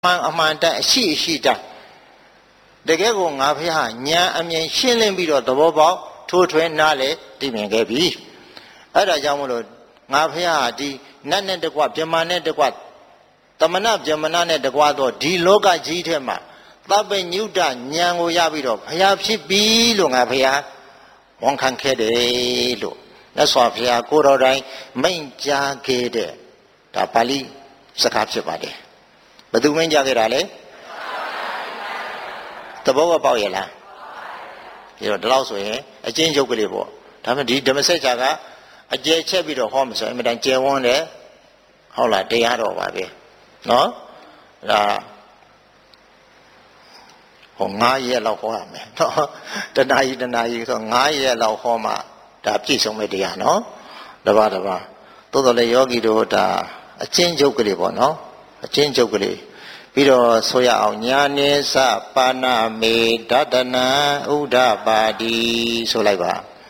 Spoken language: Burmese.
အမှန်တန်အရှိတတကယ်ကိုငါဖះညာအမြင်ရှင်းလင်းပြီးတော့သဘောပေါက်ထိုးထွင်းနားလေသိမြင်ခဲ့ပြီအဲ့ဒါကြောင့်မလို့ငါဖះဒီနတ်နဲ့တကွပြမနဲ့တကွတမနာပြမနာနဲ့တကွတော့ဒီလောကကြီးထဲမှာသဗ္ဗညုတဉာဏ်ကိုရပြီးတော့ဖះဖြစ်ပြီလို့ငါဖះဝန်ခံခဲ့တယ်လို့မြတ်စွာဘုရားကိုယ်တော်တိုင်မိန့်ကြားခဲ့တဲ့ဒါပါဠိစကားဖြစ်ပါတယ်ဘယ်သူမိန့်ကြားခဲ့တာလဲသဘောပေါက်ရဲ့လားဒီတော့ဒီလောက်ဆိုရင်အချင်းချုပ်ကလေးပေါ့ဒါပေမဲ့ဒီဓမ္မစကြာကအကျယ်ချက်ပြီးတော့ဟောမှဆိုအင်မတန်ကျယ်ဝန်းတယ်ဟုတ်လားတရားတော်ပါပဲနော်ဒါဟော9ရက်လောက်ဟောရမယ်နော်တနာရီဆို9ရက်လောက်ဟောမှဒါပြည့်စုံမဲ့တရားနော်တပါးသို့တော်လည်းယောဂီတို့ဒါအချင်းချုပ်ကလေးပေါ့နော်အချင်းချုပ်ကလေးပြီးတော့ဆိုရအောင်ညာနေသပါဏမေဒတနံဥဒ္ဓပါတိဆိုလိုက်ပါ